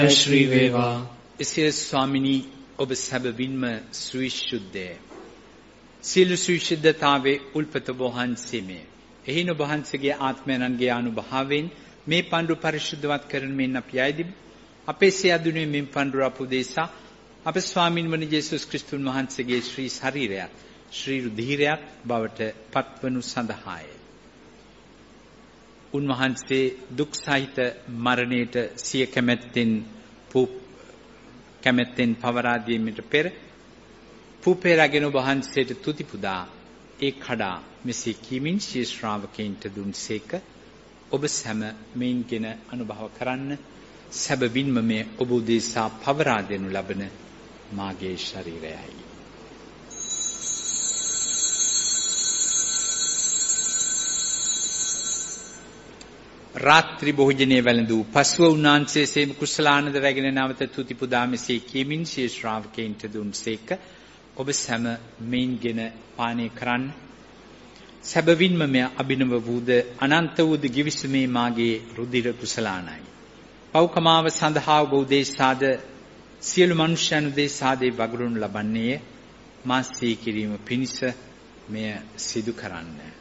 ශ්‍රී වේවා. එසේ ස්වාමිනී ඔබ සැබවින්ම සවිශුද්ධය. සියලු සවිශුද්ධතාවේ උල්පත වහන්සේමය. එහින ඔබ වහන්සේගේ ආත්මයන්ගේ අනුභවයෙන් මේ පඬුර පරිශුද්ධවත් කරමින් අපි යයිදිමු. අපේ සියදුනේ මෙන් පඬුර අපුදේසා අප ස්වාමින් වන යේසුස් ක්‍රිස්තුන් වහන්සේගේ ශ්‍රී ශරීරයත් ශ්‍රී රුධිරයත් බවට පත්වනු සඳහාය. උන්වහන්සේ දුක් සහිත මරණයට සිය කැමැත්තෙන් පවරා දීමට පෙර පුපේරගෙන වහන්සේට තුති පුදා ඒ කඩා මෙසේ කීමින් සිය ශ්‍රාවකයන්ට දුන්සේක. ඔබ සැම මෙයින්ගෙන අනුභව කරන්න. සැබවින්ම මේ ඔබ උදෙසා පවරා දෙනු ලබන මාගේ ශරීරයයි. රාත්‍රී භෝජනයේ වැළඳූ පසුව උන්වහන්සේ සේම කුසලානන්ද රැගෙන නැවත තුති පුදා මෙසේ කීමින් සිය ශ්‍රාවකයන්ට දුන්සේක. ඔබ සැම මෙයින්ගෙන පානය කරන්න. සැබවින්ම මෙය අභිනව වූද අනන්ත වූද ගිවිසුමේ මාගේ රුධිර කුසලානයි. පෞකමාව සඳහා ඔබ උදෙසාද සියලු මනුෂ්‍යයන් උදෙසාද වගුරුන් ලබන්නේය. මා සිහි කිරීම පිණිස මෙය සිදු කරන්න.